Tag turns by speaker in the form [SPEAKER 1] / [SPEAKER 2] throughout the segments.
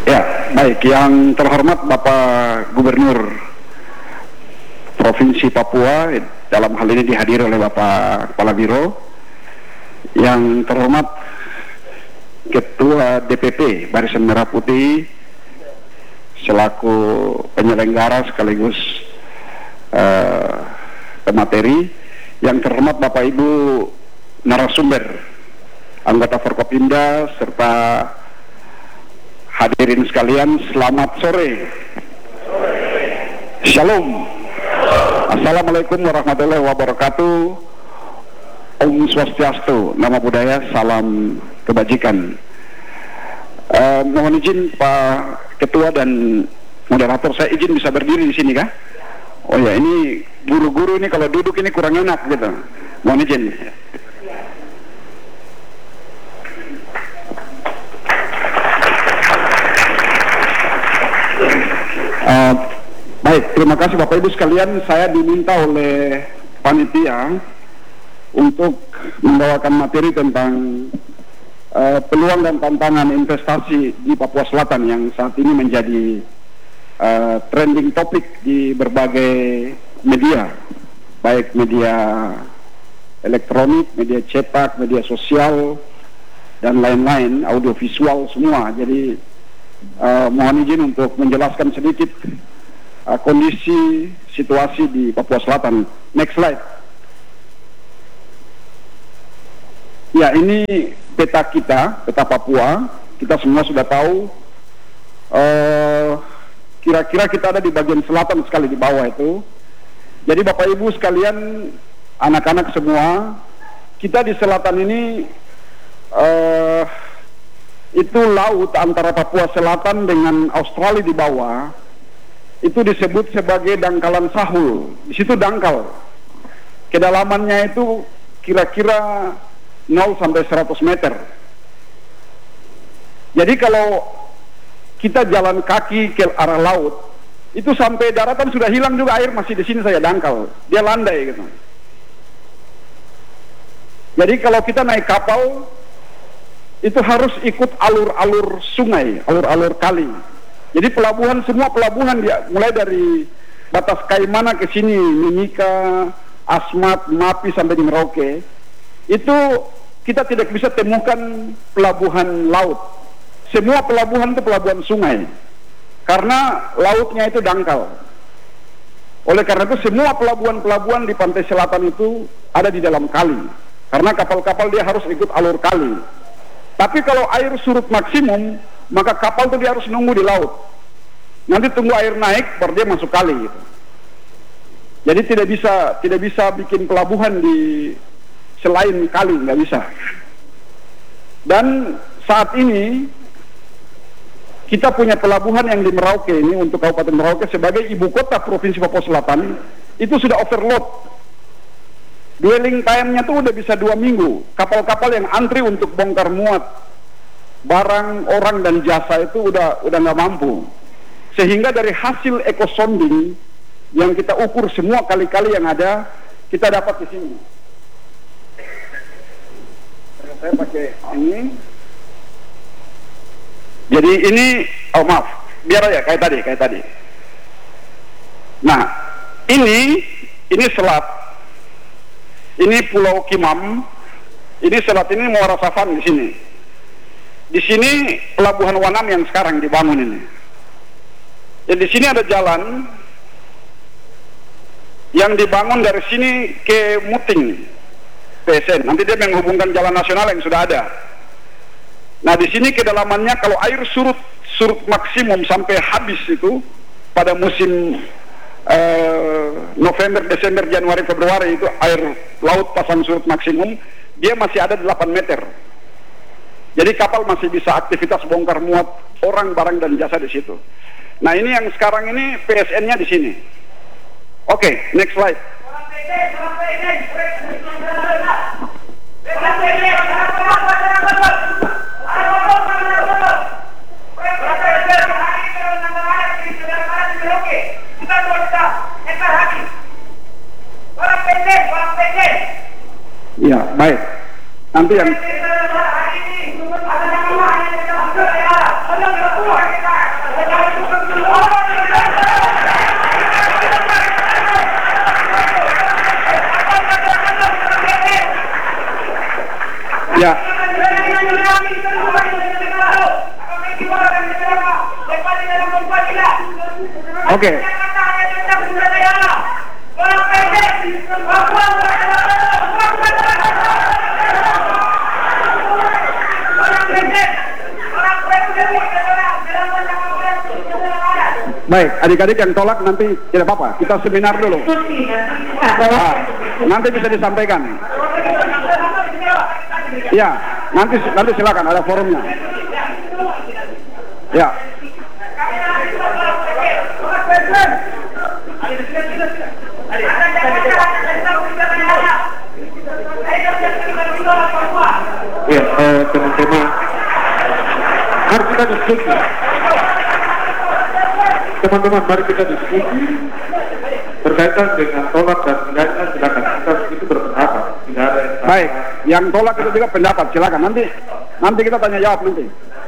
[SPEAKER 1] Ya, baik. Yang terhormat Bapak Gubernur Provinsi Papua, dalam hal ini dihadiri oleh Bapak Kepala Biro. Yang terhormat Ketua DPP Barisan Merah Putih selaku penyelenggara sekaligus pemateri. Yang terhormat Bapak Ibu narasumber, anggota Forkopimda serta hadirin sekalian, selamat sore. Shalom. Assalamualaikum warahmatullahi wabarakatuh. Om Swastiastu, nama budaya, salam kebajikan. Mohon izin Pak Ketua dan moderator, saya izin bisa berdiri di sini kah? Oh ya, ini guru-guru ini kalau duduk ini kurang enak gitu. Mohon izin. Baik, terima kasih Bapak Ibu sekalian. Saya diminta oleh panitia untuk membawakan materi tentang peluang dan tantangan investasi di Papua Selatan yang saat ini menjadi trending topik di berbagai media, baik media elektronik, media cetak, media sosial, dan lain-lain, audiovisual semua. Jadi mohon izin untuk menjelaskan sedikit kondisi situasi di Papua Selatan. Next slide. Ya, ini peta kita, peta Papua. Kita semua sudah tahu. Kira-kira kita ada di bagian selatan sekali di bawah itu. Jadi Bapak Ibu sekalian, anak-anak semua, kita di selatan ini itu laut antara Papua Selatan dengan Australia di bawah. Itu disebut sebagai dangkalan Sahul. Di situ dangkal. Kedalamannya itu kira-kira 0 sampai 100 meter. Jadi kalau kita jalan kaki ke arah laut, itu sampai daratan sudah hilang juga air, masih di sini saja dangkal. Dia landai gitu. Jadi kalau kita naik kapal, itu harus ikut alur-alur sungai, alur-alur kali. Jadi pelabuhan, semua pelabuhan dia, mulai dari batas Kaimana ke sini, Mimika, Asmat, Mapi sampai di Merauke, itu kita tidak bisa temukan pelabuhan laut. Semua pelabuhan itu pelabuhan sungai, karena lautnya itu dangkal. Oleh karena itu semua pelabuhan-pelabuhan di pantai selatan itu ada di dalam kali, karena kapal-kapal dia harus ikut alur kali. Tapi kalau air surut maksimum, maka kapal itu dia harus nunggu di laut. Nanti tunggu air naik, baru dia masuk kali gitu. Jadi tidak bisa bikin pelabuhan di selain kali, nggak bisa. Dan saat ini kita punya pelabuhan yang di Merauke ini, untuk Kabupaten Merauke sebagai ibu kota Provinsi Papua Selatan, itu sudah overload. Dwelling time-nya tuh udah bisa 2 minggu. Kapal-kapal yang antri untuk bongkar muat barang, orang, dan jasa itu udah nggak mampu. Sehingga dari hasil eco-sounding yang kita ukur semua kali-kali yang ada, kita dapat di sini. Saya pakai ini. Jadi ini, oh maaf, biar aja kayak tadi. Nah, ini selat. Ini Pulau Kimam. Ini selat, ini Muara Safan di sini. Di sini pelabuhan Wanam yang sekarang dibangun ini. Dan di sini ada jalan yang dibangun dari sini ke Muting, PSN. Nanti dia menghubungkan jalan nasional yang sudah ada. Nah, di sini kedalamannya kalau air surut maksimum sampai habis itu pada musim November, Desember, Januari, Februari, itu air laut pasang surut maksimum, dia masih ada 8 meter. Jadi kapal masih bisa aktivitas bongkar muat orang, barang, dan jasa di situ. Nah, ini yang sekarang ini PSN-nya di sini. Oke, next slide. Ya, baik. Nanti yang Oke. Baik, adik-adik yang tolak nanti tidak apa-apa, kita seminar dulu. Nanti bisa disampaikan. Ya, nanti silakan, ada forumnya. Ya.
[SPEAKER 2] Ya, teman-teman, mari kita diskusi. Teman-teman, mari kita diskusi berkaitan dengan tolak dan tidaknya. Silakan, kita itu berpendapat. Tidak ada yang salah.
[SPEAKER 1] Baik, yang tolak itu juga pendapat, silakan. Nanti kita tanya jawab nanti.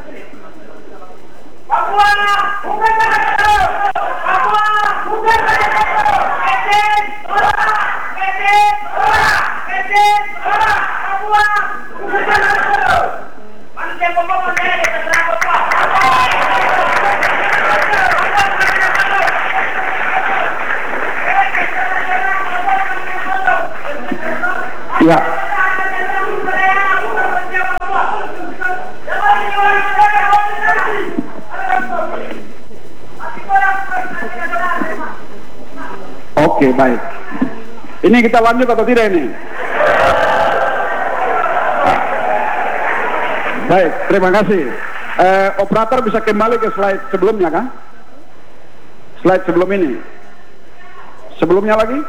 [SPEAKER 1] Ya. Oke, baik. Ini kita lanjut atau tidak ini? Baik, terima kasih. Operator bisa kembali ke slide sebelumnya kan? Slide sebelum ini. Sebelumnya lagi?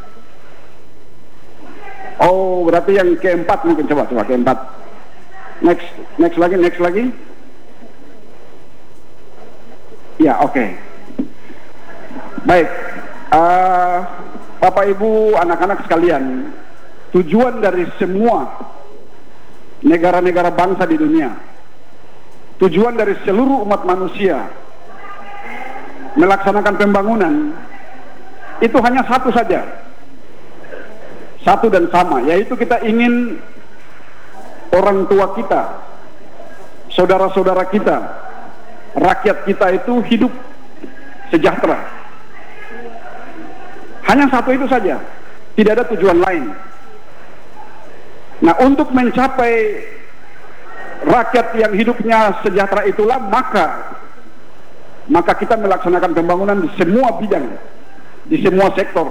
[SPEAKER 1] Oh, berarti yang keempat mungkin, coba keempat. Next lagi. Ya, oke. Baik. Bapak Ibu, anak-anak sekalian, tujuan dari semua negara-negara bangsa di dunia, tujuan dari seluruh umat manusia melaksanakan pembangunan itu hanya satu saja, satu dan sama, yaitu kita ingin orang tua kita, saudara-saudara kita, rakyat kita itu hidup sejahtera. Hanya satu itu saja, tidak ada tujuan lain. Nah, untuk mencapai rakyat yang hidupnya sejahtera itulah maka kita melaksanakan pembangunan di semua bidang, di semua sektor.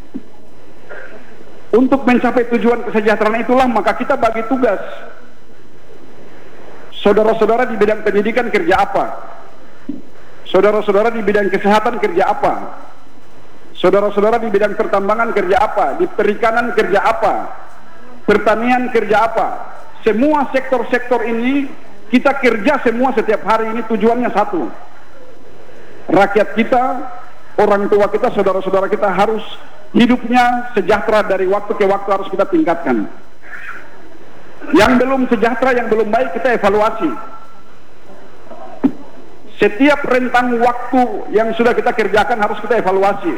[SPEAKER 1] Untuk mencapai tujuan kesejahteraan itulah maka kita bagi tugas. Saudara-saudara di bidang pendidikan kerja apa? Saudara-saudara di bidang kesehatan kerja apa? Saudara-saudara di bidang pertambangan kerja apa? Di perikanan kerja apa? Pertanian kerja apa? Semua sektor-sektor ini kita kerja semua setiap hari ini tujuannya satu. Rakyat kita, orang tua kita, saudara-saudara kita harus hidupnya sejahtera, dari waktu ke waktu harus kita tingkatkan. Yang belum sejahtera, yang belum baik kita evaluasi. Setiap rentang waktu yang sudah kita kerjakan harus kita evaluasi.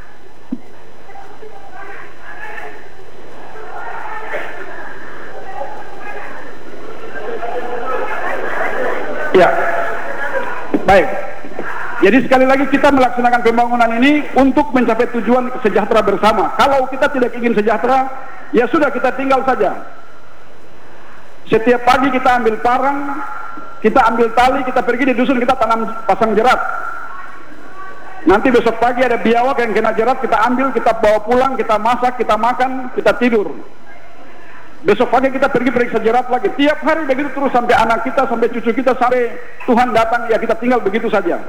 [SPEAKER 1] Ya, baik. Jadi sekali lagi kita melaksanakan pembangunan ini untuk mencapai tujuan sejahtera bersama. Kalau kita tidak ingin sejahtera, ya sudah, kita tinggal saja. Setiap pagi kita ambil parang, kita ambil tali, kita pergi di dusun, kita tanam, pasang jerat. Nanti besok pagi ada biawak yang kena jerat, kita ambil, kita bawa pulang, kita masak, kita makan, kita tidur. Besok pagi kita pergi periksa jerat lagi. Tiap hari begitu terus sampai anak kita, sampai cucu kita, sampai Tuhan datang, ya kita tinggal begitu saja.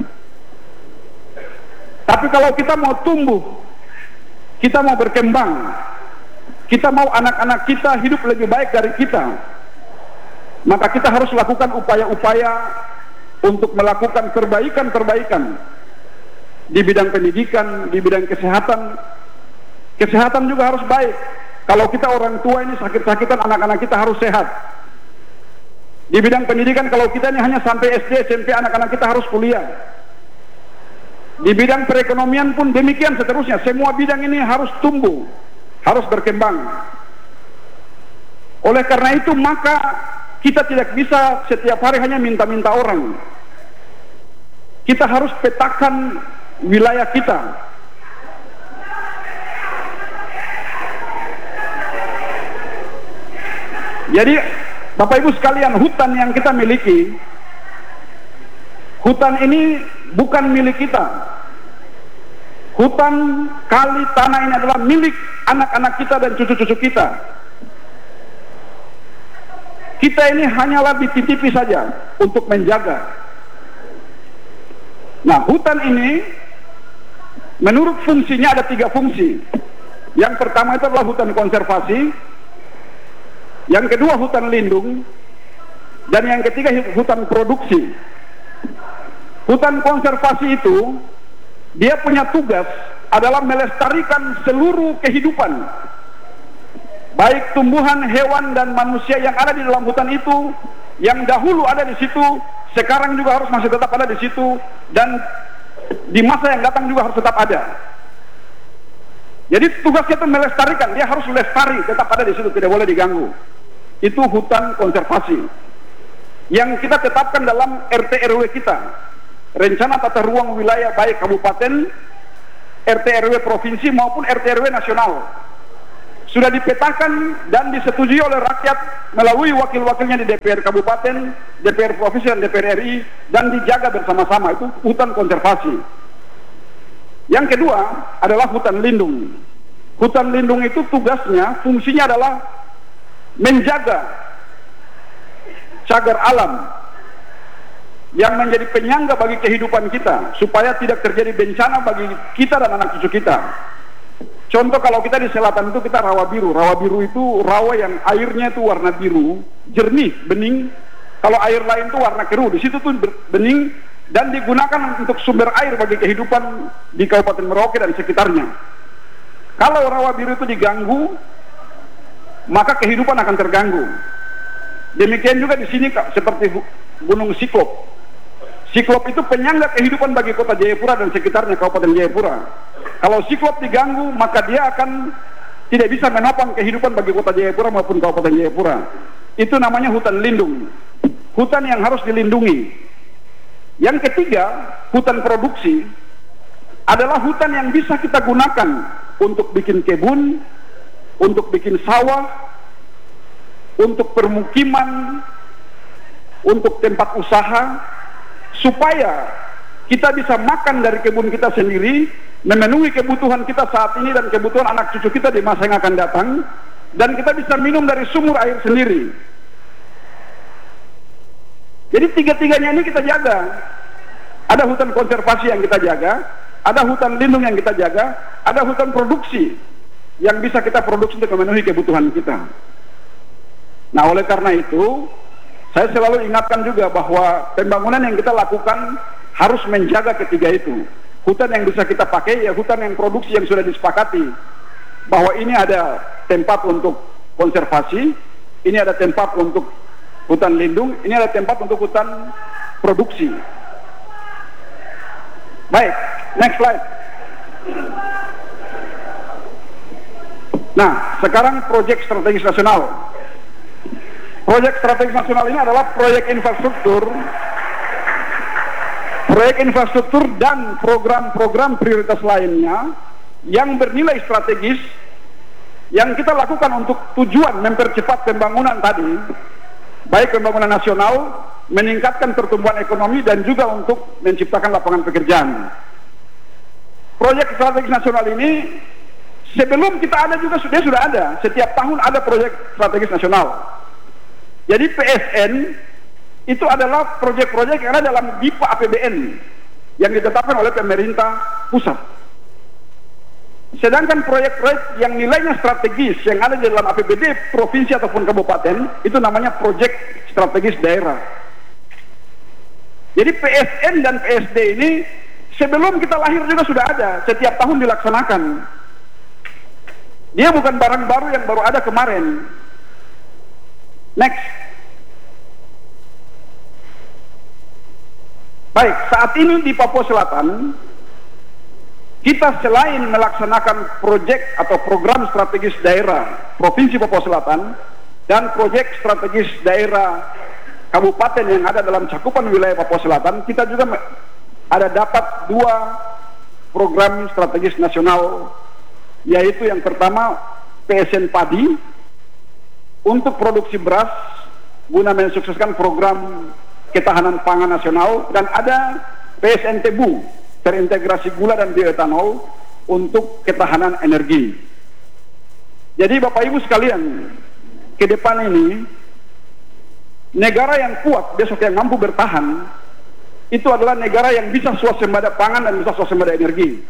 [SPEAKER 1] Tapi kalau kita mau tumbuh, kita mau berkembang, kita mau anak-anak kita hidup lebih baik dari kita, maka kita harus lakukan upaya-upaya untuk melakukan perbaikan-perbaikan di bidang pendidikan, di bidang kesehatan. Kesehatan juga harus baik. Kalau kita orang tua ini sakit-sakitan, anak-anak kita harus sehat. Di bidang pendidikan, kalau kita ini hanya sampai SD, SMP, anak-anak kita harus kuliah. Di bidang perekonomian pun demikian seterusnya. Semua bidang ini harus tumbuh, harus berkembang. Oleh karena itu maka kita tidak bisa setiap hari hanya minta-minta orang. Kita harus petakan wilayah kita. Jadi Bapak Ibu sekalian, hutan yang kita miliki, hutan ini bukan milik kita. Hutan, kali, tanah ini adalah milik anak-anak kita dan cucu-cucu kita. Kita ini hanyalah dititipi saja untuk menjaga. Nah, hutan ini menurut fungsinya ada 3 fungsi. Yang pertama itu adalah hutan konservasi, yang kedua hutan lindung, dan yang ketiga hutan produksi. Hutan konservasi itu dia punya tugas adalah melestarikan seluruh kehidupan, baik tumbuhan, hewan, dan manusia yang ada di dalam hutan itu, yang dahulu ada di situ, sekarang juga harus masih tetap ada di situ, dan di masa yang datang juga harus tetap ada. Jadi tugasnya itu melestarikan, dia harus lestari, tetap ada di situ, tidak boleh diganggu. Itu hutan konservasi yang kita tetapkan dalam RT RW kita, rencana tata ruang wilayah baik kabupaten, RT RW provinsi maupun RT RW nasional. Sudah dipetakan dan disetujui oleh rakyat melalui wakil-wakilnya di DPR kabupaten, DPR provinsi, dan DPR RI, dan dijaga bersama-sama. Itu hutan konservasi. Yang kedua adalah hutan lindung. Hutan lindung itu tugasnya, fungsinya adalah menjaga cagar alam yang menjadi penyangga bagi kehidupan kita, supaya tidak terjadi bencana bagi kita dan anak cucu kita. Contoh, kalau kita di selatan itu kita rawa biru. Rawa biru itu rawa yang airnya itu warna biru, jernih, bening. Kalau air lain itu warna keruh, di situ tuh bening, dan digunakan untuk sumber air bagi kehidupan di Kabupaten Merauke dan sekitarnya. Kalau rawa biru itu diganggu, maka kehidupan akan terganggu. Demikian juga di sini seperti Gunung Siklop. Siklop itu penyangga kehidupan bagi kota Jayapura dan sekitarnya, Kabupaten Jayapura. Kalau siklop diganggu, maka dia akan tidak bisa menopang kehidupan bagi kota Jayapura maupun Kabupaten Jayapura. Itu namanya hutan lindung, hutan yang harus dilindungi. Yang ketiga, hutan produksi adalah hutan yang bisa kita gunakan untuk bikin kebun, untuk bikin sawah, untuk permukiman, untuk tempat usaha, supaya kita bisa makan dari kebun kita sendiri, memenuhi kebutuhan kita saat ini dan kebutuhan anak cucu kita di masa yang akan datang, dan kita bisa minum dari sumur air sendiri. Jadi tiga-tiganya ini kita jaga. Ada hutan konservasi yang kita jaga, ada hutan lindung yang kita jaga, ada hutan produksi yang bisa kita produksi untuk memenuhi kebutuhan kita. Nah, oleh karena itu saya selalu ingatkan juga bahwa pembangunan yang kita lakukan harus menjaga ketiga itu. Hutan yang bisa kita pakai ya hutan yang produksi yang sudah disepakati, bahwa ini ada tempat untuk konservasi, ini ada tempat untuk hutan lindung, ini ada tempat untuk hutan produksi. Baik, next slide. Nah, sekarang proyek strategis nasional. Proyek strategis nasional ini adalah proyek infrastruktur dan program-program prioritas lainnya yang bernilai strategis yang kita lakukan untuk tujuan mempercepat pembangunan tadi, baik pembangunan nasional, meningkatkan pertumbuhan ekonomi, dan juga untuk menciptakan lapangan pekerjaan. Proyek strategis nasional ini sebelum kita ada juga sudah ada. Setiap tahun ada proyek strategis nasional. Jadi PSN itu adalah proyek-proyek yang ada dalam DIPA APBN yang ditetapkan oleh pemerintah pusat. Sedangkan proyek-proyek yang nilainya strategis yang ada di dalam APBD provinsi ataupun kabupaten itu namanya proyek strategis daerah. Jadi PSN dan PSD ini sebelum kita lahir juga sudah ada, setiap tahun dilaksanakan. Dia bukan barang baru yang baru ada kemarin. Next. Baik, saat ini di Papua Selatan kita selain melaksanakan proyek atau program strategis daerah Provinsi Papua Selatan dan proyek strategis daerah kabupaten yang ada dalam cakupan wilayah Papua Selatan, kita juga ada dapat 2 program strategis nasional, yaitu yang pertama PSN Padi untuk produksi beras guna mensukseskan program ketahanan pangan nasional, dan ada PSN Tebu terintegrasi gula dan bioetanol untuk ketahanan energi. Jadi Bapak Ibu sekalian, ke depan ini negara yang kuat besok yang mampu bertahan itu adalah negara yang bisa swasembada pangan dan bisa swasembada energi.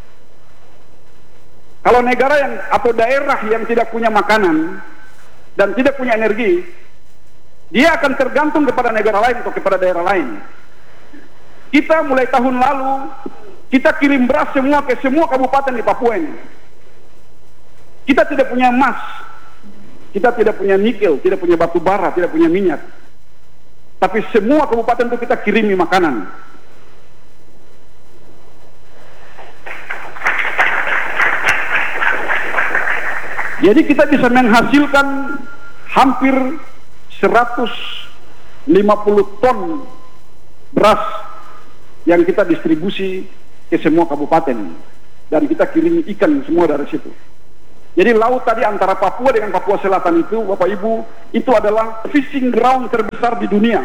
[SPEAKER 1] Kalau negara yang atau daerah yang tidak punya makanan dan tidak punya energi, dia akan tergantung kepada negara lain atau kepada daerah lain. Kita mulai tahun lalu kita kirim beras semua ke semua kabupaten di Papua ini. Kita tidak punya emas, kita tidak punya nikel, tidak punya batu bara, tidak punya minyak. Tapi semua kabupaten itu kita kirimi makanan. Jadi kita bisa menghasilkan hampir 150 ton beras yang kita distribusi ke semua kabupaten, dan kita kirim ikan semua dari situ. Jadi laut tadi antara Papua dengan Papua Selatan itu, Bapak Ibu, itu adalah fishing ground terbesar di dunia.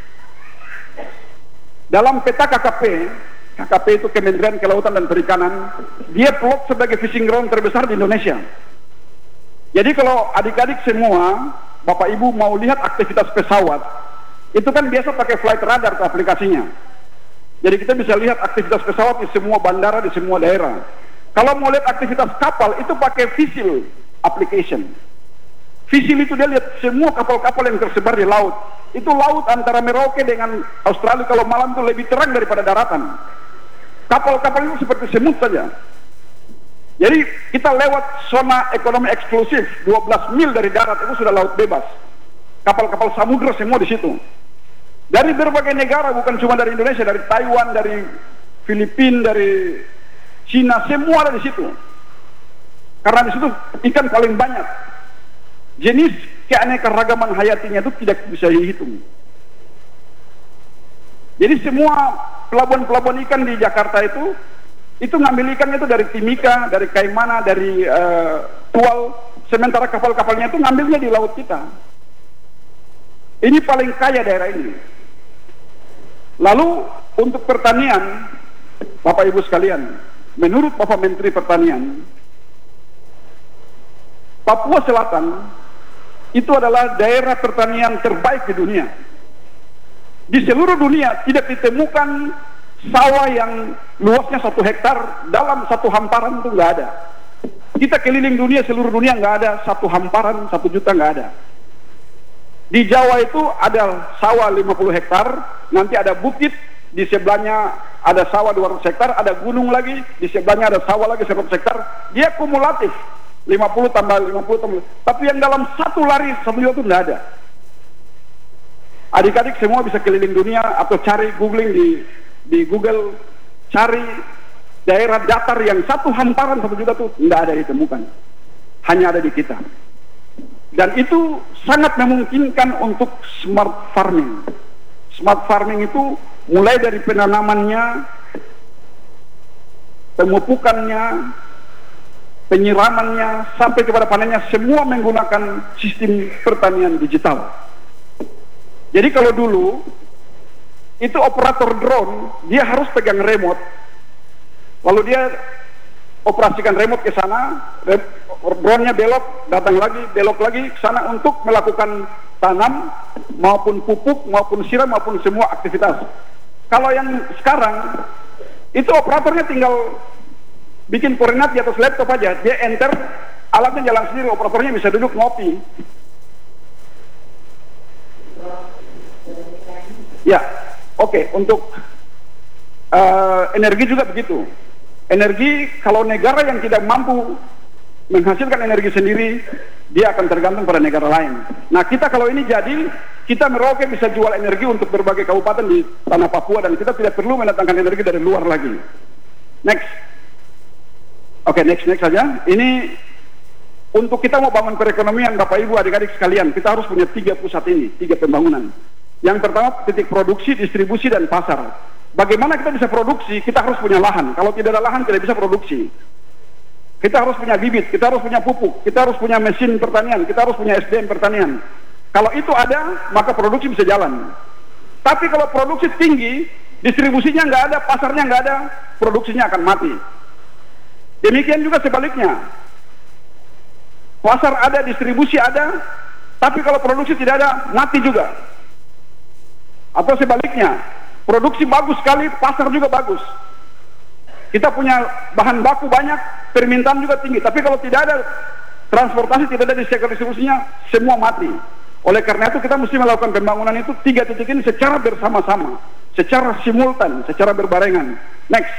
[SPEAKER 1] Dalam peta KKP itu Kementerian Kelautan dan Perikanan, dia plot sebagai fishing ground terbesar di Indonesia. Jadi kalau adik-adik semua, Bapak Ibu mau lihat aktivitas pesawat, itu kan biasa pakai flight radar ke aplikasinya. Jadi kita bisa lihat aktivitas pesawat di semua bandara, di semua daerah. Kalau mau lihat aktivitas kapal, itu pakai Visil application. Visil itu dia lihat semua kapal-kapal yang tersebar di laut. Itu laut antara Merauke dengan Australia kalau malam itu lebih terang daripada daratan. Kapal-kapal itu seperti semut saja. Jadi kita lewat zona ekonomi eksklusif 12 mil dari darat, itu sudah laut bebas. Kapal-kapal samudra semua di situ. Dari berbagai negara, bukan cuma dari Indonesia, dari Taiwan, dari Filipina, dari Cina, semua ada di situ. Karena di situ ikan paling banyak. Jenis keanekaragaman hayatinya itu tidak bisa dihitung. Jadi semua pelabuhan-pelabuhan ikan di Jakarta itu ngambil ikannya itu dari Timika, dari Kaimana, dari Tual. Sementara kapal-kapalnya itu ngambilnya di laut kita. Ini paling kaya daerah ini. Lalu untuk pertanian, Bapak Ibu sekalian, menurut Bapak Menteri Pertanian, Papua Selatan itu adalah daerah pertanian terbaik di dunia. Di seluruh dunia tidak ditemukan sawah yang luasnya 1 hektar dalam satu hamparan, itu nggak ada. Kita keliling dunia, seluruh dunia nggak ada satu hamparan 1 juta, nggak ada. Di Jawa itu ada sawah 50 hektar, nanti ada bukit, di sebelahnya ada sawah 200 hektar, ada gunung lagi, di sebelahnya ada sawah lagi 100 hektar. Dia kumulatif, 50 tambah 50 tambah. Tapi yang dalam satu lari 1 juta itu nggak ada. Adik-adik semua bisa keliling dunia atau cari googling di Google, cari daerah datar yang satu hamparan 1 juta itu nggak ada ditemukan, hanya ada di kita. Dan itu sangat memungkinkan untuk smart farming. Smart farming itu mulai dari penanamannya, pemupukannya, penyiramannya, sampai kepada panennya, semua menggunakan sistem pertanian digital. Jadi kalau dulu itu operator drone, dia harus pegang remote, lalu dia operasikan remote ke sana, drone-nya belok, datang lagi, belok lagi ke sana untuk melakukan tanam maupun pupuk maupun siram maupun semua aktivitas. Kalau yang sekarang itu operatornya tinggal bikin koordinat di atas laptop aja, dia enter, alatnya jalan sendiri, operatornya bisa duduk ngopi. Ya, oke. Untuk energi juga begitu. Energi, kalau negara yang tidak mampu menghasilkan energi sendiri, dia akan tergantung pada negara lain. Nah, kita kalau ini jadi, kita Merauke bisa jual energi untuk berbagai kabupaten di tanah Papua, dan kita tidak perlu mendatangkan energi dari luar lagi. Next. Oke, next saja. Ini untuk kita mau bangun perekonomian, Bapak Ibu, adik-adik sekalian, kita harus punya 3 pusat ini, 3 pembangunan. Yang pertama, titik produksi, distribusi, dan pasar. Bagaimana kita bisa produksi? Kita harus punya lahan. Kalau tidak ada lahan, tidak bisa produksi. Kita harus punya bibit, kita harus punya pupuk, kita harus punya mesin pertanian, kita harus punya SDM pertanian. Kalau itu ada, maka produksi bisa jalan. Tapi kalau produksi tinggi, distribusinya nggak ada, pasarnya nggak ada, produksinya akan mati. Demikian juga sebaliknya. Pasar ada, distribusi ada, tapi kalau produksi tidak ada, mati juga. Atau sebaliknya, produksi bagus sekali, pasar juga bagus. Kita punya bahan baku banyak, permintaan juga tinggi. Tapi kalau tidak ada transportasi, tidak ada distribusinya, semua mati. Oleh karena itu kita mesti melakukan pembangunan itu 3 titik ini secara bersama-sama, secara simultan, secara berbarengan. Next.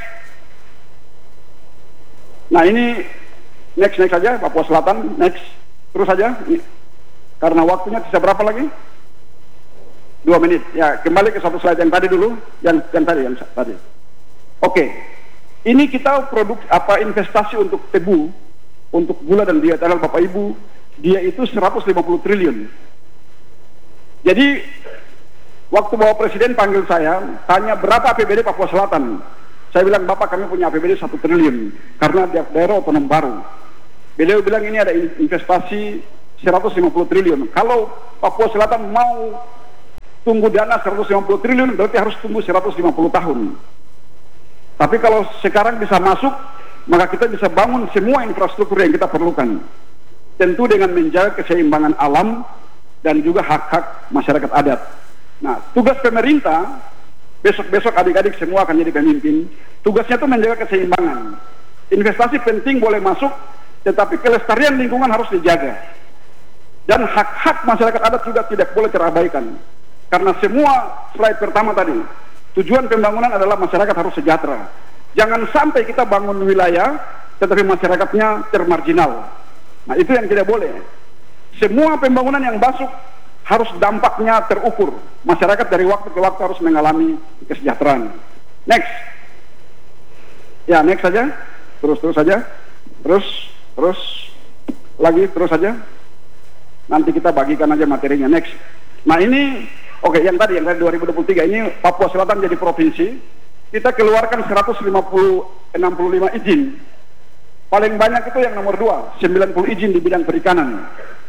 [SPEAKER 1] Nah ini next saja, Papua Selatan, next. Terus saja. Karena waktunya bisa berapa lagi? 2 menit. Ya, kembali ke satu slide yang tadi dulu, yang tadi. Oke. Ini kita investasi untuk tebu, untuk gula dan bioetanol Bapak Ibu, dia itu 150 triliun. Jadi waktu Bapak Presiden panggil saya, tanya berapa APBD Papua Selatan. Saya bilang, Bapak kami punya APBD 1 triliun karena daerah otonom baru. Beliau bilang ini ada investasi 150 triliun. Kalau Papua Selatan mau tunggu dana 150 triliun berarti harus tunggu 150 tahun. Tapi kalau sekarang bisa masuk, maka kita bisa bangun semua infrastruktur yang kita perlukan. Tentu dengan menjaga keseimbangan alam dan juga hak-hak masyarakat adat. Nah, tugas pemerintah, besok-besok adik-adik semua akan jadi pemimpin, tugasnya itu menjaga keseimbangan. Investasi penting boleh masuk, tetapi kelestarian lingkungan harus dijaga. Dan hak-hak masyarakat adat juga tidak boleh terabaikan. Karena semua slide pertama tadi, tujuan pembangunan adalah masyarakat harus sejahtera. Jangan sampai kita bangun wilayah, tetapi masyarakatnya termarginal. Nah itu yang tidak boleh. Semua pembangunan yang masuk harus dampaknya terukur. Masyarakat dari waktu ke waktu harus mengalami kesejahteraan. Next. Ya, next saja. Terus saja. Terus lagi, terus saja. Nanti kita bagikan aja materinya. Next. Nah ini, oke, yang tadi 2023 ini Papua Selatan jadi provinsi. Kita keluarkan 165 izin. Paling banyak itu yang nomor 2, 90 izin di bidang perikanan.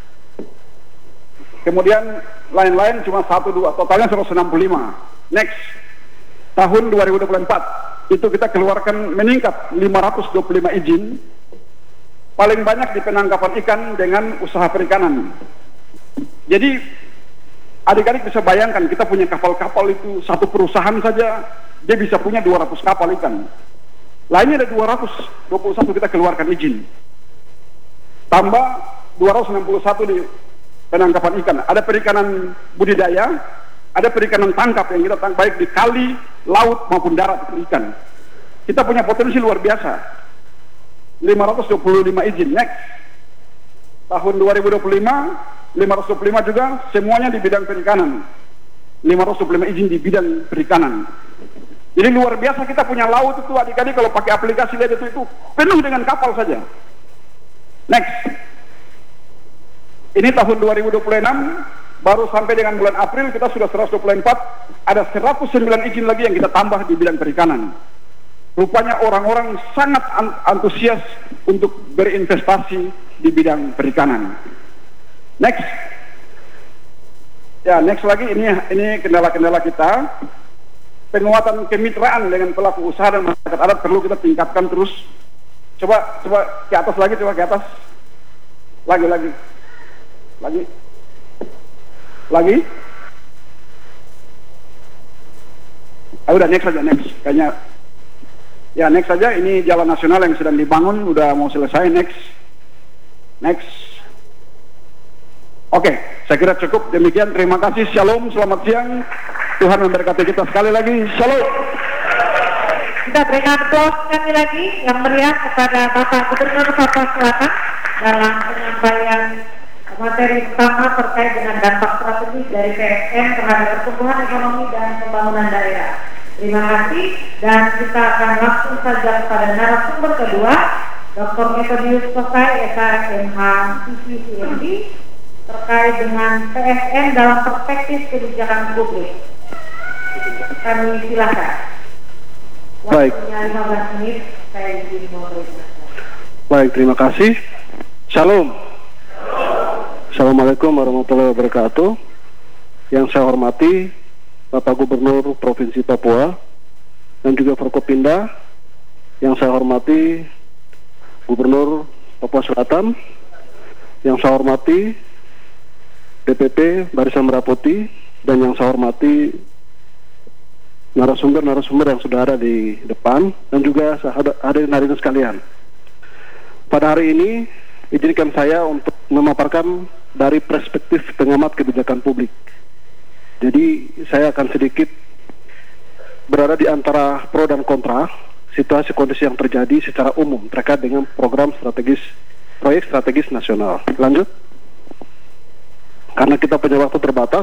[SPEAKER 1] Kemudian lain-lain cuma 1-2, totalnya 165. Next, tahun 2024 itu kita keluarkan meningkat 525 izin. Paling banyak di penangkapan ikan dengan usaha perikanan. Jadi adik-adik bisa bayangkan kita punya kapal-kapal itu satu perusahaan saja dia bisa punya 200 kapal ikan. Lainnya ada 221 kita keluarkan izin. Tambah 261 di penangkapan ikan. Ada perikanan budidaya, ada perikanan tangkap yang kita tangkap baik di kali, laut maupun darat ikan. Kita punya potensi luar biasa. 525 izin. Next. Tahun 2025 525 juga semuanya di bidang perikanan. 525 izin di bidang perikanan. Jadi luar biasa kita punya laut itu adik-adik kalau pakai aplikasi lihat itu penuh dengan kapal saja. Next. Ini tahun 2026 baru sampai dengan bulan April kita sudah 124, ada 109 izin lagi yang kita tambah di bidang perikanan. Rupanya orang-orang sangat antusias untuk berinvestasi di bidang perikanan. Next. Ya, next lagi ini kendala-kendala kita. Penguatan kemitraan dengan pelaku usaha dan masyarakat adat perlu kita tingkatkan terus. Coba ke atas lagi, coba ke atas. Lagi. Udah next saja, next. Kayaknya ya next saja, ini jalan nasional yang sedang dibangun udah mau selesai. Next. Oke, saya kira cukup demikian. Terima kasih. Shalom, selamat siang. Tuhan memberkati kita sekali lagi. Shalom.
[SPEAKER 3] Kita berikan aplaus sekali lagi yang meriah kepada Bapak Gubernur Papua Selatan dalam penyampaian materi pertama terkait dengan dampak strategis dari PSN terhadap pertumbuhan ekonomi dan pembangunan daerah. Terima kasih, dan kita akan langsung saja kepada narasumber kedua, Dr. Metodius Kosai, SMH CCCMD, terkait dengan PSN dalam perspektif kebijakan publik. Kami silakan.
[SPEAKER 4] Baik.
[SPEAKER 3] Waktunya 15 menit, saya izin memberikan.
[SPEAKER 4] Baik, terima kasih. Shalom. Assalamualaikum warahmatullahi wabarakatuh. Yang saya hormati Bapak Gubernur Provinsi Papua dan juga Forkopimda. Yang saya hormati Gubernur Papua Selatan. Yang saya hormati DPP Barisan Merah Putih, dan yang saya hormati narasumber yang sudah ada di depan, dan juga hadirin sekalian. Pada hari ini izinkan saya untuk memaparkan dari perspektif pengamat kebijakan publik. Jadi saya akan sedikit berada di antara pro dan kontra situasi kondisi yang terjadi secara umum terkait dengan proyek strategis nasional. Lanjut. Karena kita punya waktu terbatas.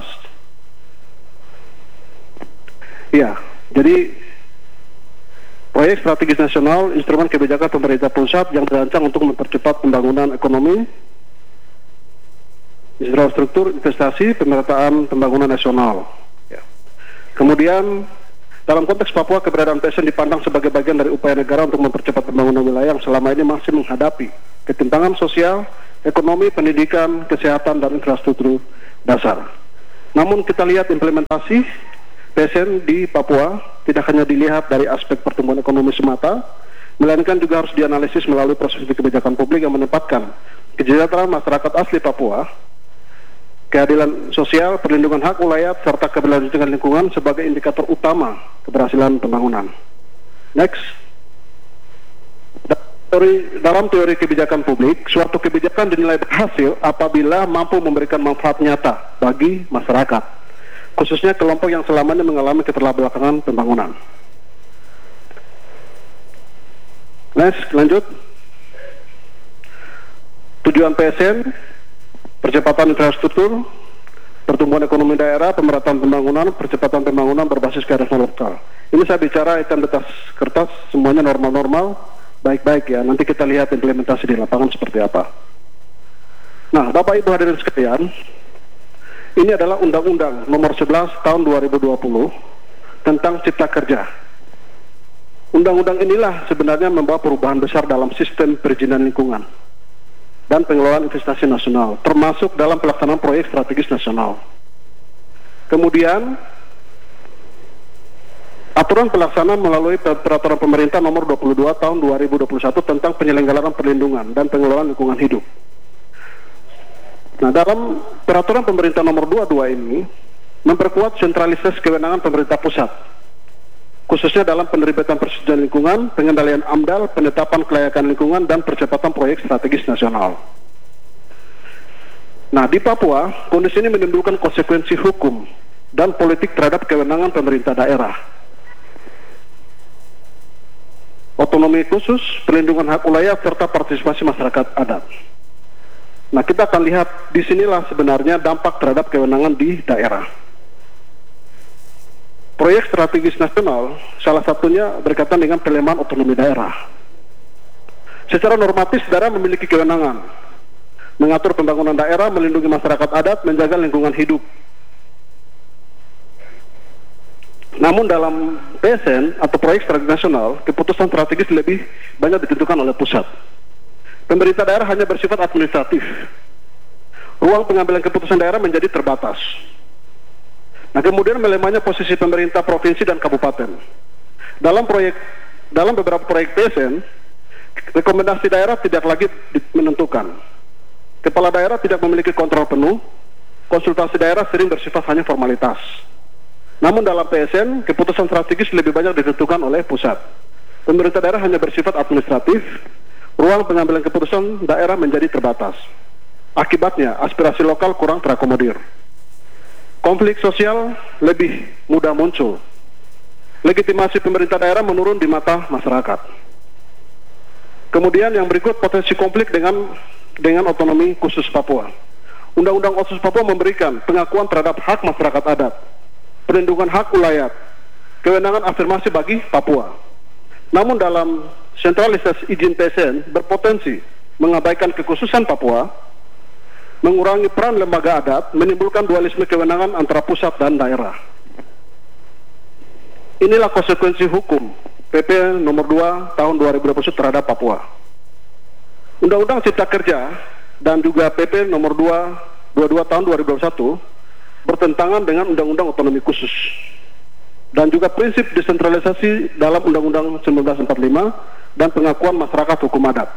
[SPEAKER 4] Ya, jadi proyek strategis nasional instrumen kebijakan pemerintah pusat yang dirancang untuk mempercepat pembangunan ekonomi, infrastruktur, investasi, pemerataan pembangunan nasional. Ya. Kemudian dalam konteks Papua, keberadaan PSN dipandang sebagai bagian dari upaya negara untuk mempercepat pembangunan wilayah yang selama ini masih menghadapi ketimpangan sosial, ekonomi, pendidikan, kesehatan, dan infrastruktur dasar. Namun kita lihat implementasi PSN di Papua tidak hanya dilihat dari aspek pertumbuhan ekonomi semata, melainkan juga harus dianalisis melalui proses kebijakan publik yang menempatkan kesejahteraan masyarakat asli Papua, keadilan sosial, perlindungan hak ulayat, serta keberlanjutan lingkungan sebagai indikator utama keberhasilan pembangunan. Next. Dalam teori kebijakan publik, suatu kebijakan dinilai berhasil apabila mampu memberikan manfaat nyata bagi masyarakat, khususnya kelompok yang selama ini mengalami keterbelakangan pembangunan. Next, lanjut. Tujuan PSN, percepatan infrastruktur, pertumbuhan ekonomi daerah, pemerataan pembangunan, percepatan pembangunan berbasis kearifan lokal. Ini saya bicara hitam di atas kertas, semuanya normal-normal, baik-baik ya. Nanti kita lihat implementasi di lapangan seperti apa. Nah, Bapak Ibu hadirin sekalian, ini adalah Undang-Undang Nomor 11 Tahun 2020 tentang Cipta Kerja. Undang-undang inilah sebenarnya membawa perubahan besar dalam sistem perizinan lingkungan dan pengelolaan investasi nasional, termasuk dalam pelaksanaan proyek strategis nasional. Kemudian, aturan pelaksanaan melalui peraturan pemerintah nomor 22 tahun 2021 tentang penyelenggaraan perlindungan dan pengelolaan lingkungan hidup. Nah, dalam peraturan pemerintah nomor 22 ini memperkuat sentralisasi kewenangan pemerintah pusat, khususnya dalam penerbitan persetujuan lingkungan, pengendalian AMDAL, penetapan kelayakan lingkungan, dan percepatan proyek strategis nasional. Nah, di Papua, kondisi ini menimbulkan konsekuensi hukum dan politik terhadap kewenangan pemerintah daerah. Otonomi khusus, perlindungan hak ulayat, serta partisipasi masyarakat adat. Nah, kita akan lihat disinilah sebenarnya dampak terhadap kewenangan di daerah. Proyek strategis nasional salah satunya berkaitan dengan pelemahan otonomi daerah. Secara normatif, daerah memiliki kewenangan mengatur pembangunan daerah, melindungi masyarakat adat, menjaga lingkungan hidup. Namun dalam PSN atau proyek strategis nasional, keputusan strategis lebih banyak ditentukan oleh pusat. Pemerintah daerah hanya bersifat administratif. Ruang pengambilan keputusan daerah menjadi terbatas. Nah, kemudian melemahnya posisi pemerintah provinsi dan kabupaten. Dalam beberapa proyek PSN, rekomendasi daerah tidak lagi menentukan. Kepala daerah tidak memiliki kontrol penuh. Konsultasi daerah sering bersifat hanya formalitas. Namun dalam PSN, keputusan strategis lebih banyak ditentukan oleh pusat. Pemerintah daerah hanya bersifat administratif, ruang pengambilan keputusan daerah menjadi terbatas. Akibatnya, aspirasi lokal kurang terakomodir. Konflik sosial lebih mudah muncul. Legitimasi pemerintah daerah menurun di mata masyarakat. Kemudian yang berikut, potensi konflik dengan otonomi khusus Papua. Undang-Undang Otsus Papua memberikan pengakuan terhadap hak masyarakat adat, perlindungan hak ulayat, kewenangan afirmasi bagi Papua. Namun dalam sentralisasi izin PSN berpotensi mengabaikan kekhususan Papua, mengurangi peran lembaga adat, menimbulkan dualisme kewenangan antara pusat dan daerah. Inilah konsekuensi hukum PP nomor 2 tahun 2021 terhadap Papua. Undang-Undang Cipta Kerja dan juga PP nomor 22 tahun 2021 bertentangan dengan Undang-Undang Otonomi Khusus dan juga prinsip desentralisasi dalam Undang-Undang 1945 dan pengakuan masyarakat hukum adat.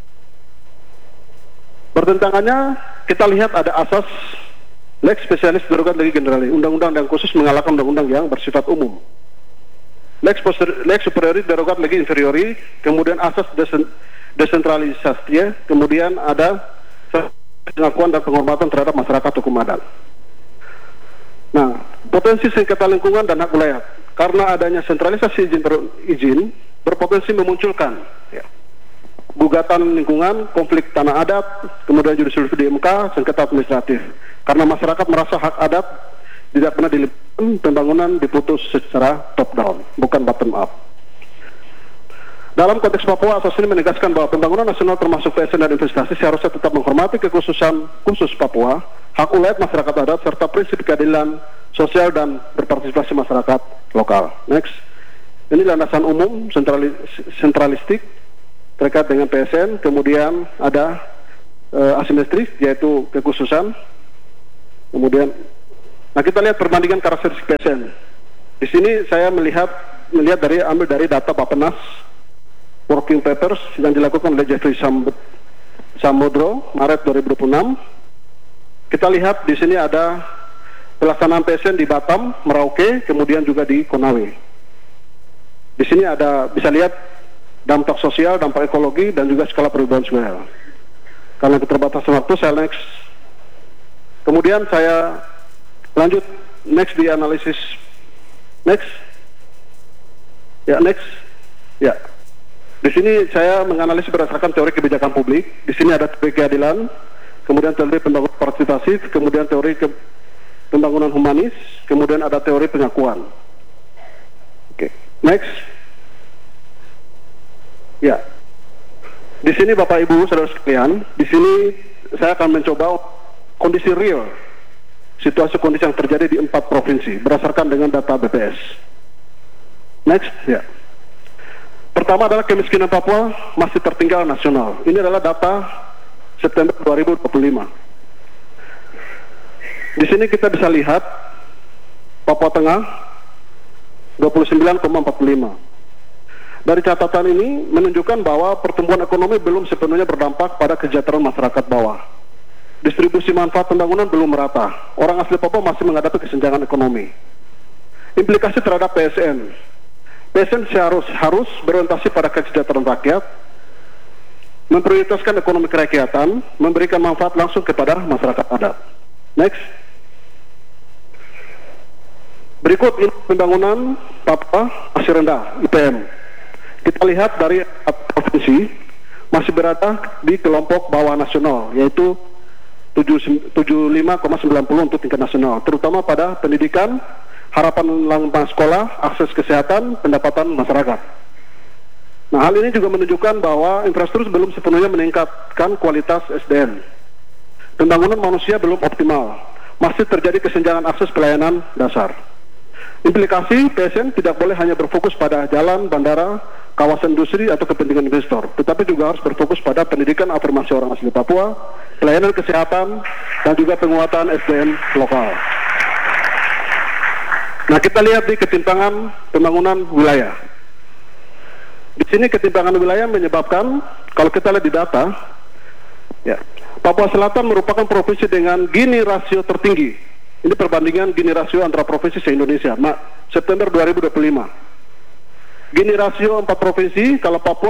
[SPEAKER 4] Bertentangannya kita lihat ada asas lex specialis derogat legi generalis, undang-undang yang khusus mengalahkan undang-undang yang bersifat umum. Lex superiori derogat legi inferiori, kemudian asas desentralisasi, kemudian ada pengakuan dan penghormatan terhadap masyarakat hukum adat. Nah, potensi sengketa lingkungan dan hak wilayah karena adanya sentralisasi izin berpotensi memunculkan gugatan lingkungan, konflik tanah adat, kemudian judicial di MK, sengketa administratif. Karena masyarakat merasa hak adat tidak pernah dilibatkan, pembangunan diputus secara top down, bukan bottom up. Dalam konteks Papua, asas ini menegaskan bahwa pembangunan nasional termasuk PSN dan investasi seharusnya tetap menghormati kekhususan khusus Papua, hak ulayat masyarakat adat, serta prinsip keadilan sosial dan berpartisipasi masyarakat lokal. Next, ini landasan umum sentralistik terkait dengan PSN, kemudian ada asimetris yaitu kekhususan, kemudian, nah kita lihat perbandingan karakteristik PSN. Di sini saya melihat ambil dari data Bappenas Working Papers yang dilakukan oleh Jeffrey Samudro Maret 2026. Kita lihat di sini ada pelaksanaan PSN di Batam, Merauke, kemudian juga di Konawe. Di sini ada bisa lihat dampak sosial, dampak ekologi, dan juga skala perubahan sosial. Karena keterbatasan waktu, saya next. Kemudian saya lanjut next di analisis. Next. Ya, next. Ya. Di sini saya menganalisis berdasarkan teori kebijakan publik. Di sini ada teori keadilan, kemudian teori pembangunan partisipatif, kemudian teori pembangunan humanis, kemudian ada teori pengakuan. Oke. Next. Ya, di sini Bapak Ibu saudara sekalian, di sini saya akan mencoba kondisi real, situasi kondisi yang terjadi di 4 provinsi berdasarkan dengan data BPS. Next, ya. Pertama adalah kemiskinan Papua masih tertinggal nasional. Ini adalah data September 2025. Di sini kita bisa lihat Papua Tengah 29,45. Dari catatan ini menunjukkan bahwa pertumbuhan ekonomi belum sepenuhnya berdampak pada kesejahteraan masyarakat bawah. Distribusi manfaat pembangunan belum merata. Orang asli Papua masih menghadapi kesenjangan ekonomi. Implikasi terhadap PSN. PSN harus berorientasi pada kesejahteraan rakyat, memprioritaskan ekonomi kerakyatan, memberikan manfaat langsung kepada masyarakat adat. Next. Berikut ini pembangunan Papua masih rendah, IPM. Kita lihat dari provinsi masih berada di kelompok bawah nasional, yaitu 75,90 untuk tingkat nasional, terutama pada pendidikan, harapan lama sekolah, akses kesehatan, pendapatan masyarakat. Nah, hal ini juga menunjukkan bahwa infrastruktur belum sepenuhnya meningkatkan kualitas SDM. Pembangunan manusia belum optimal, masih terjadi kesenjangan akses pelayanan dasar. Implikasi PSN tidak boleh hanya berfokus pada jalan, bandara, kawasan industri atau kepentingan investor, tetapi juga harus berfokus pada pendidikan afirmasi orang asli Papua, pelayanan kesehatan, dan juga penguatan SDM lokal. Nah, kita lihat di ketimpangan pembangunan wilayah. Di sini ketimpangan wilayah menyebabkan, kalau kita lihat di data, ya, Papua Selatan merupakan provinsi dengan Gini rasio tertinggi. Ini perbandingan Gini rasio antara provinsi se-Indonesia, September 2025. Gini rasio 4 provinsi, kalau Papua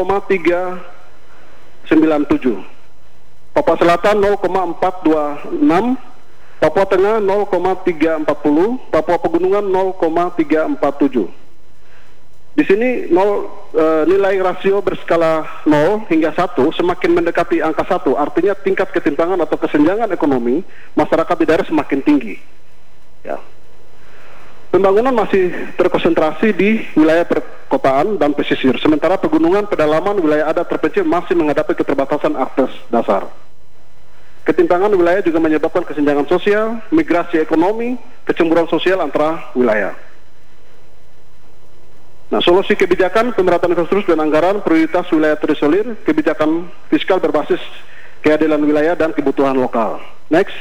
[SPEAKER 4] 0,397, Papua Selatan 0,426, Papua Tengah 0,340, Papua Pegunungan 0,347. Di sini nilai rasio berskala 0 hingga 1 semakin mendekati angka 1, artinya tingkat ketimpangan atau kesenjangan ekonomi masyarakat di daerah semakin tinggi. Ya. Pembangunan masih terkonsentrasi di wilayah perkotaan dan pesisir, sementara pegunungan, pedalaman, wilayah adat terpencil masih menghadapi keterbatasan akses dasar. Ketimpangan wilayah juga menyebabkan kesenjangan sosial, migrasi ekonomi, kecemburuan sosial antara wilayah. Nah, solusi kebijakan pemerataan infrastruktur dan anggaran prioritas wilayah terisolir, kebijakan fiskal berbasis keadilan wilayah dan kebutuhan lokal. Next.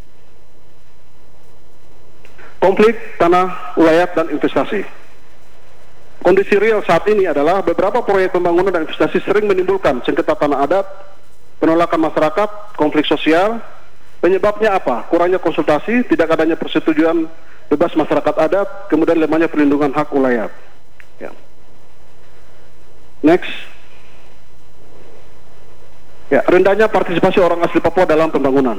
[SPEAKER 4] Konflik tanah, wilayah dan investasi. Kondisi real saat ini adalah beberapa proyek pembangunan dan investasi sering menimbulkan sengketa tanah adat, penolakan masyarakat, konflik sosial. Penyebabnya apa? Kurangnya konsultasi, tidak adanya persetujuan bebas masyarakat adat, kemudian lemahnya perlindungan hak wilayah. Ya. Next. Ya, rendahnya partisipasi orang asli Papua dalam pembangunan.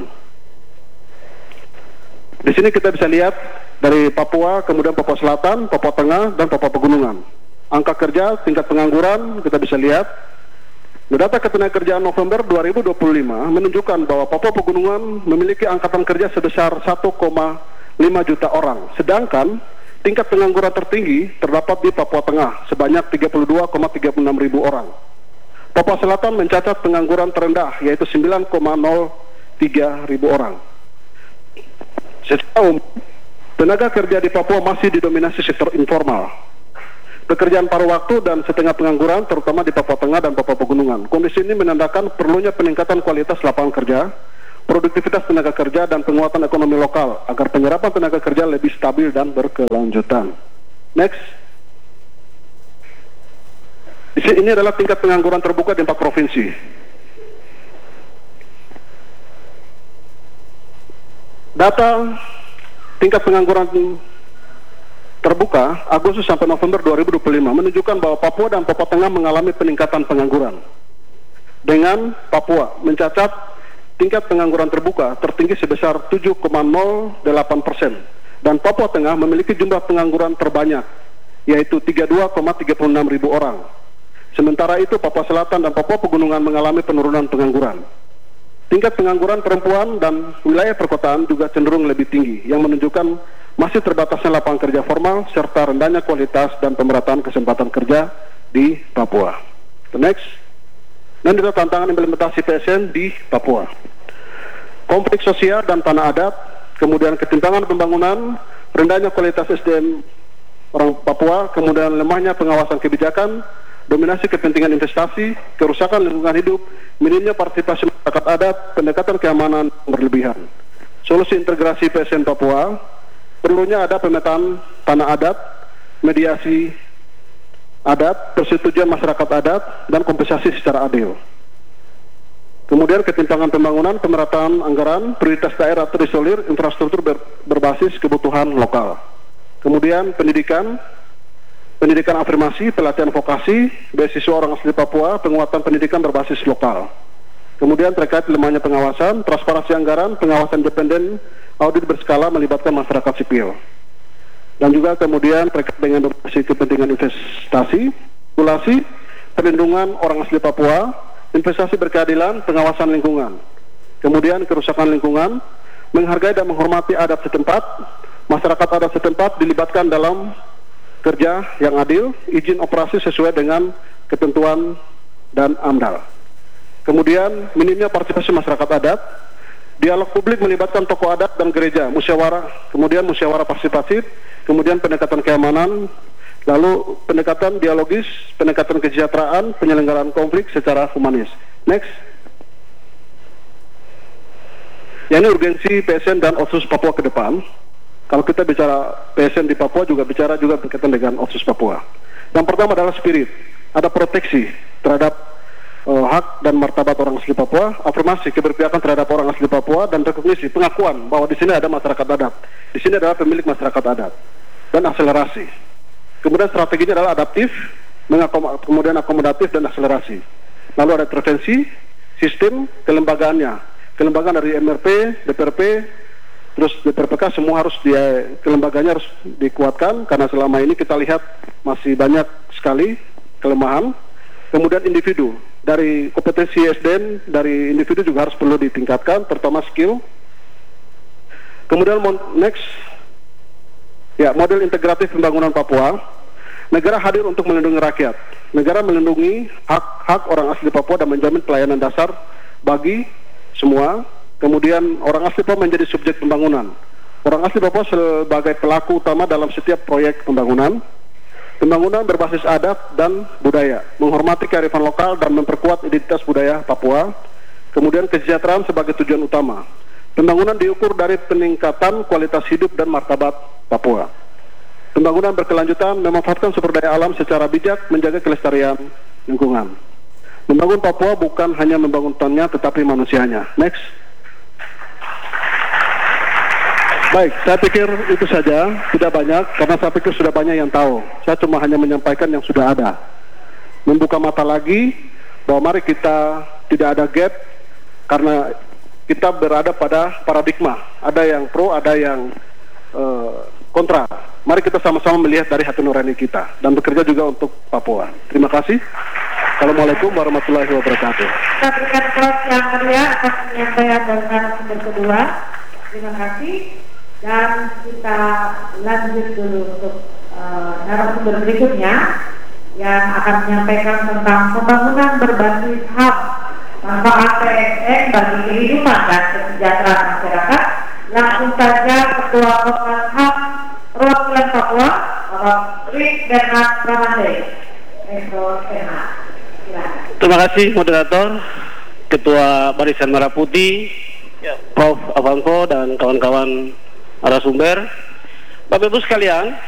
[SPEAKER 4] Di sini kita bisa lihat dari Papua, kemudian Papua Selatan, Papua Tengah, dan Papua Pegunungan. Angka kerja, tingkat pengangguran, kita bisa lihat. Data ketenagakerjaan November 2025 menunjukkan bahwa Papua Pegunungan memiliki angkatan kerja sebesar 1,5 juta orang. Sedangkan tingkat pengangguran tertinggi terdapat di Papua Tengah sebanyak 32,36 ribu orang. Papua Selatan mencatat pengangguran terendah yaitu 9,03 ribu orang. Secara umum, tenaga kerja di Papua masih didominasi sektor informal. Pekerjaan paruh waktu dan setengah pengangguran terutama di Papua Tengah dan Papua Pegunungan. Kondisi ini menandakan perlunya peningkatan kualitas lapangan kerja, produktivitas tenaga kerja dan penguatan ekonomi lokal agar penyerapan tenaga kerja lebih stabil dan berkelanjutan. Next. Ini adalah tingkat pengangguran terbuka di 4 provinsi. Data tingkat pengangguran terbuka Agustus sampai November 2025 menunjukkan bahwa Papua dan Papua Tengah mengalami peningkatan pengangguran. Dengan Papua mencatat tingkat pengangguran terbuka tertinggi sebesar 7,08% dan Papua Tengah memiliki jumlah pengangguran terbanyak yaitu 32,36 ribu orang. Sementara itu Papua Selatan dan Papua Pegunungan mengalami penurunan pengangguran. Tingkat pengangguran perempuan dan wilayah perkotaan juga cenderung lebih tinggi yang menunjukkan masih terbatasnya lapangan kerja formal serta rendahnya kualitas dan pemerataan kesempatan kerja di Papua. Next. Dan itu tantangan implementasi PSN di Papua. Konflik sosial dan tanah adat, kemudian ketimpangan pembangunan, rendahnya kualitas SDM orang Papua, kemudian lemahnya pengawasan kebijakan, dominasi kepentingan investasi, kerusakan lingkungan hidup, minimnya partisipasi masyarakat adat, pendekatan keamanan berlebihan. Solusi integrasi PSN Papua, perlunya ada pemetaan tanah adat, mediasi adat, persetujuan masyarakat adat, dan kompensasi secara adil. Kemudian ketimpangan pembangunan, pemerataan anggaran, prioritas daerah terisolir, infrastruktur berbasis kebutuhan lokal. Kemudian pendidikan afirmasi, pelatihan vokasi, beasiswa orang asli Papua, penguatan pendidikan berbasis lokal. Kemudian terkait lemahnya pengawasan, transparansi anggaran, pengawasan independen, audit berskala melibatkan masyarakat sipil. Dan juga kemudian terkait dengan dominasi kepentingan investasi, regulasi, perlindungan orang asli Papua, investasi berkeadilan, pengawasan lingkungan. Kemudian kerusakan lingkungan, menghargai dan menghormati adat setempat, masyarakat adat setempat dilibatkan dalam kerja yang adil, izin operasi sesuai dengan ketentuan dan AMDAL. Kemudian minimnya partisipasi masyarakat adat, dialog publik melibatkan tokoh adat dan gereja, musyawarah, kemudian musyawarah partisipatif, kemudian pendekatan keamanan, lalu pendekatan dialogis, pendekatan kesejahteraan, penyelenggaraan konflik secara humanis. Next. Ya, ini urgensi PSN dan Otsus Papua ke depan. Kalau kita bicara PSN di Papua juga bicara juga berkaitan dengan Otsus Papua. Yang pertama adalah spirit, ada proteksi terhadap hak dan martabat orang asli Papua, afirmasi keberpihakan terhadap orang asli Papua, dan rekognisi pengakuan bahwa di sini ada masyarakat adat, di sini adalah pemilik masyarakat adat, dan akselerasi. Kemudian strateginya adalah adaptif, kemudian akomodatif dan akselerasi. Lalu ada intervensi, sistem, kelembagaannya, kelembagaan dari MRP, DPRP, terus DPRPK semua harus kelembagaannya harus dikuatkan karena selama ini kita lihat masih banyak sekali kelemahan. Kemudian individu, dari kompetensi SDM dari individu juga harus perlu ditingkatkan, terutama skill. Kemudian next, ya, model integratif pembangunan Papua. Negara hadir untuk melindungi rakyat. Negara melindungi hak orang asli Papua dan menjamin pelayanan dasar bagi semua. Kemudian orang asli Papua menjadi subjek pembangunan. Orang asli Papua sebagai pelaku utama dalam setiap proyek pembangunan. Pembangunan berbasis adat dan budaya, menghormati kearifan lokal dan memperkuat identitas budaya Papua. Kemudian kesejahteraan sebagai tujuan utama. Pembangunan diukur dari peningkatan kualitas hidup dan martabat Papua. Pembangunan berkelanjutan memanfaatkan sumber daya alam secara bijak, menjaga kelestarian lingkungan. Membangun Papua bukan hanya membangun hutannya, tetapi manusianya. Next. Baik, saya pikir itu saja, tidak banyak, karena saya pikir sudah banyak yang tahu. Saya cuma hanya menyampaikan yang sudah ada. Membuka mata lagi, bahwa mari kita tidak ada gap, karena kita berada pada paradigma. Ada yang pro, ada yang kontra. Mari kita sama-sama melihat dari hati nurani kita, dan bekerja juga untuk Papua. Terima kasih. Assalamualaikum warahmatullahi wabarakatuh.
[SPEAKER 3] Kita berikan aplaus yang meriah atas penyampaian dari narasumber kedua. Terima kasih. Dan kita lanjut dulu untuk narasumber berikutnya yang akan menyampaikan tentang pembangunan berbasis HAM manfaat PSN bagi kehidupan dan kesejahteraan masyarakat. Langsung saja Ketua Komnas HAM Perwakilan Papua, Bapak Rick Bernard Pramande.
[SPEAKER 5] Terima kasih moderator, Ketua Barisan Merah Putih, Prof. Avanko dan kawan-kawan narasumber. Bapak Ibu sekalian,